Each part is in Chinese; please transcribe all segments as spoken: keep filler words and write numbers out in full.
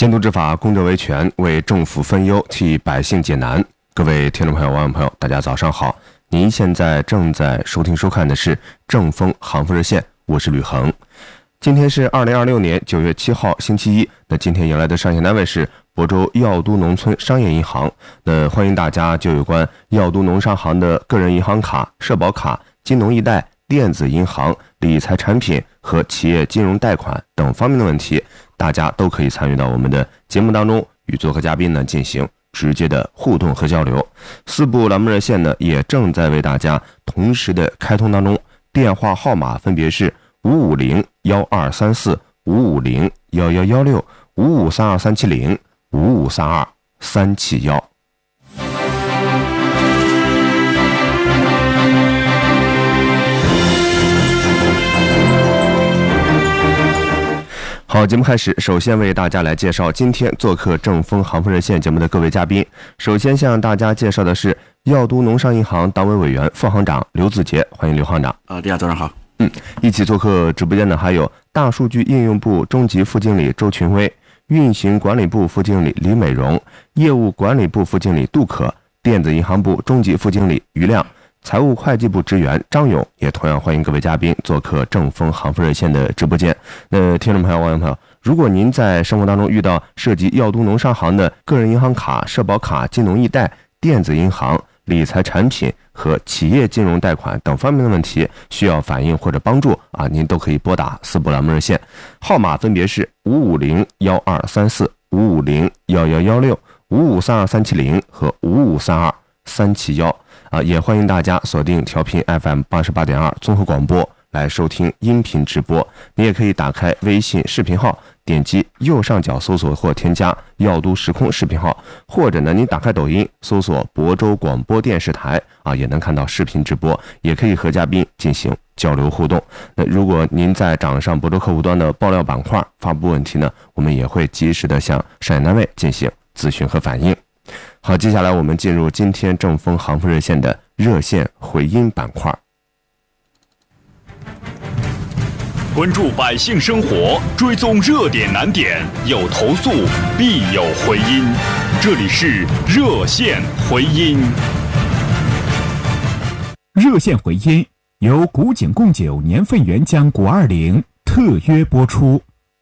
监督执法，公正维权，为政府分忧，替百姓解难。各位听众朋友、网友朋友，大家早上好！您现在正在收听收看的是正风航风热线，我是吕恒。今天是二零二六年九月七号，星期一。那今天迎来的上线单位是亳州耀都农村商业银行。那欢迎大家就有关耀都农商行的个人银行卡、社保卡、金农易贷、电子银行、理财产品和企业金融贷款等方面的问题，大家都可以参与到我们的节目当中，与做客嘉宾呢进行直接的互动和交流。四部栏目热线呢也正在为大家同时的开通当中，电话号码分别是五五零幺二三四、五五零幺幺幺六、五五三二三七零、五五三二三七幺。好，节目开始，首先为大家来介绍今天做客正风航风热线节目的各位嘉宾。首先向大家介绍的是耀都农商银行党委委员、副行长刘子杰，欢迎刘行长。 啊、呃，大家早上好。 嗯，一起做客直播间的还有大数据应用部中级副经理周群威、运行管理部副经理李美荣、业务管理部副经理杜可、电子银行部中级副经理于亮、财务会计部职员张勇，也同样欢迎各位嘉宾做客正风航风热线的直播间。那听众朋友、网友朋友，如果您在生活当中遇到涉及耀都农商行的个人银行卡、社保卡、金融易贷、电子银行、理财产品和企业金融贷款等方面的问题，需要反映或者帮助啊，您都可以拨打四部栏目热线，号码分别是五五零幺二三四、五五零幺幺幺六、五五三二三七零和五五三二三七幺。啊，也欢迎大家锁定调频 F M 八十八点二综合广播来收听音频直播。你也可以打开微信视频号，点击右上角搜索或添加耀都时空视频号，或者呢，你打开抖音搜索亳州广播电视台啊，也能看到视频直播，也可以和嘉宾进行交流互动。那如果您在掌上亳州客户端的爆料板块发布问题呢，我们也会及时的向上线单位进行咨询和反映。好，接下来我们进入今天正风航风热线的热线回音板块， 关注百姓生活，追踪热点难点，有投诉必有回音。这里是热线回音。 热线回音由古井贡酒年份原浆果二零特约播出。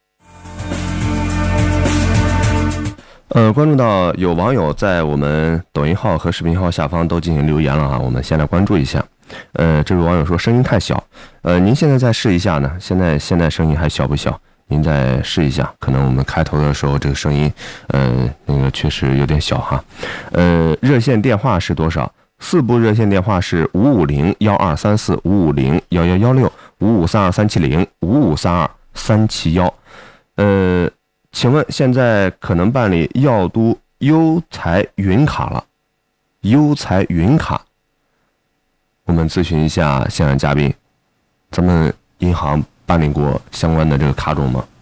呃，关注到有网友在我们抖音号和视频号下方都进行留言了啊，我们先来关注一下。呃，这位网友说声音太小，呃，您现在再试一下呢？现在现在声音还小不小？您再试一下，可能我们开头的时候这个声音，呃，那个确实有点小哈。呃，热线电话是多少？四部热线电话是五五零幺二三四、五五零幺幺幺六、五五三二三七零、五五三二三七幺。呃。请问现在可能办理耀都优才云卡了，优才云卡，我们咨询一下现场嘉宾，咱们银行办理过相关的这个卡种吗？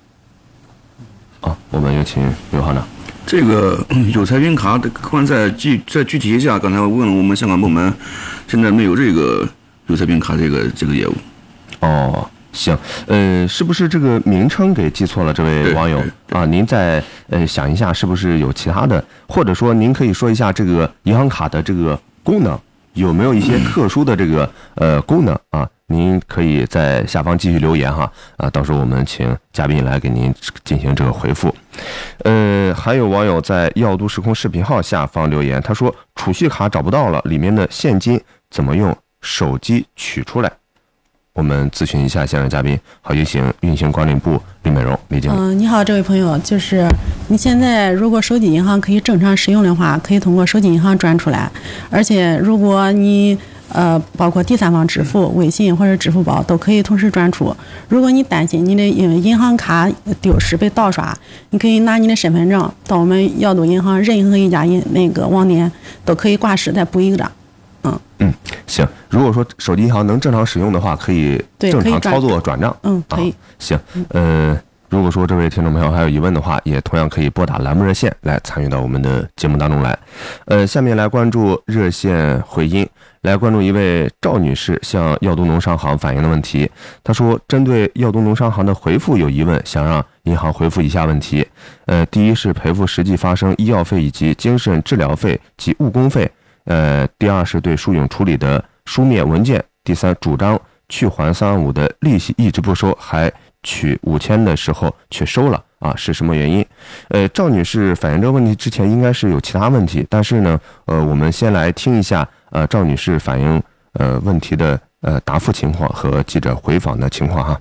啊，我们有请刘行长。 这个优才云卡，可能再具再具体一下，刚才我问了我们相关部门，现在没有这个优才云卡这个这个业务。 哦。行，呃，是不是这个名称给记错了？这位网友啊，您再呃想一下，是不是有其他的，或者说您可以说一下这个银行卡的这个功能有没有一些特殊的这个呃功能啊？您可以在下方继续留言哈啊，到时候我们请嘉宾来给您进行这个回复。呃，还有网友在耀都时空视频号下方留言，他说储蓄卡找不到了，里面的现金怎么用手机取出来？我们咨询一下现场嘉宾，好，有请运行管理部李美荣李经理。 嗯、呃，你好，这位朋友，就是你现在如果手机银行可以正常使用的话，可以通过手机银行转出来，而且如果你呃包括第三方支付、微信或者支付宝都可以同时转出。如果你担心你的银行卡丢失被盗刷，你可以拿你的身份证到我们耀都银行任何一家银那个网点都可以挂失再补一个张。嗯嗯，行。如果说手机银行能正常使用的话，可以正常操作转账。 嗯，可以。 啊、行，呃， 如果说这位听众朋友还有疑问的话，也同样可以拨打栏目热线来参与到我们的节目当中来。呃，下面来关注热线回音，来关注一位赵女士向耀东农商行反映的问题。她说，针对耀东农商行的回复有疑问，想让银行回复以下问题。呃，第一是赔付实际发生医药费以及精神治疗费及误工费。呃，第二是对疏永处理的书面文件。第三，主张去还三万五的利息一直不收，还取五千的时候却收了啊，是什么原因？呃，赵女士反映这个问题之前应该是有其他问题，但是呢，呃，我们先来听一下呃赵女士反映呃问题的呃答复情况和记者回访的情况哈。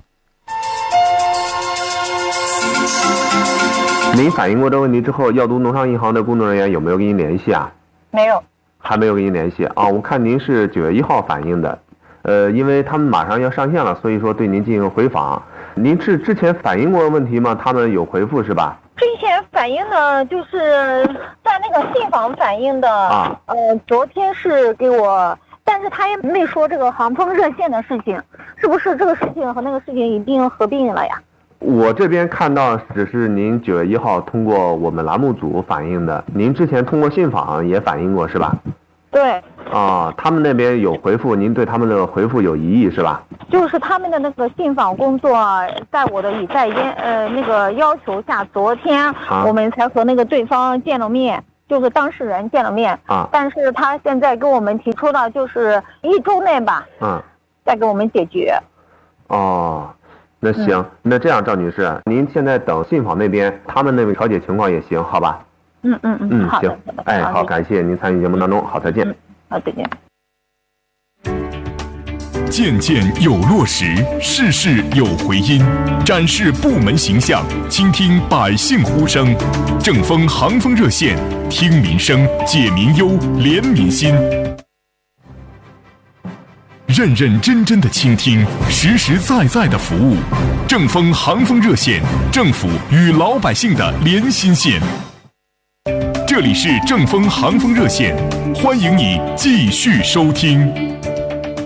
您反映过这个问题之后，耀东农商银行的工作人员有没有跟您联系啊？ 没有， 还没有跟您联系啊。我看您是九月一号反映的，呃，因为他们马上要上线了，所以说对您进行回访。您是之前反映过问题吗？他们有回复是吧？ 之前反映的就是在那个信访反映的啊，呃，昨天是给我，但是他也没说这个航风热线的事情，是不是这个事情和那个事情已经合并了呀？ 我这边看到只是您九月一号通过我们栏目组反映的，您之前通过信访也反映过是吧？ 对。 啊，他们那边有回复，您对他们的回复有疑义是吧？ 就是他们的那个信访工作，在我的以在烟呃那个要求下，昨天我们才和那个对方见了面，就是当事人见了面啊。但是他现在跟我们提出的就是一周内吧，嗯，再给我们解决。 哦，那行，嗯、那这样赵女士，您现在等信访那边他们那边调解情况也行，好吧？ 嗯嗯嗯， 嗯，行，哎，好，感谢您参与节目当中，好，再见。 嗯、好，再见。 件件有落实，事事有回音，展示部门形象，倾听百姓呼声。正风航风热线，听民生，解民忧，怜民心。认认真真的倾听，实实在在的服务。正风航风热线，政府与老百姓的连心线。这里是正风航风热线，欢迎你继续收听。